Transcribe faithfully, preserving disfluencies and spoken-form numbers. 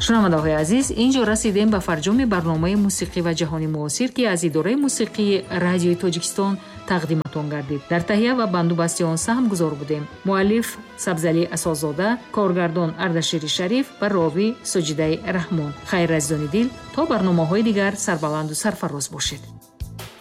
шунавандаҳои азиз, ин ҷо расидем ба фарҷоми барномаи мусиқӣ ва ҷаҳони муосир ки аз идораи мусиқии радиои Тоҷикистон тақдиматон гардид. дар таҳия ва бандубасти он саҳм гузор будем. муаллиф Сабзалӣ Асозода, коргардон Ардашири Шариф ва ровӣ Соҷидаи Раҳмон. Хайр аз ҷони дил, то барномаҳои дигар сарбаланду сарфароз бошед.